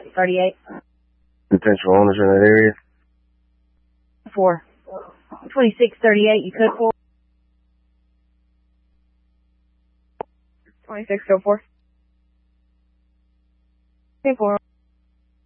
38. Potential owners in that area? 4. 2638, you could 4. 2604. Okay, 4.